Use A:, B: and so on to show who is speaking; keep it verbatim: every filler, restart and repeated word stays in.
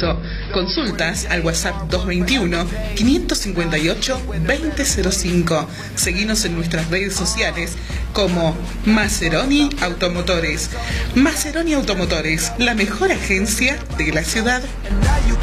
A: Abasto. Consultas al WhatsApp dos veintiuno, quinientos cincuenta y ocho, veinte cero cinco. Seguinos en nuestras redes sociales como Maceroni Automotores. Maceroni Automotores, la mejor agencia de la ciudad.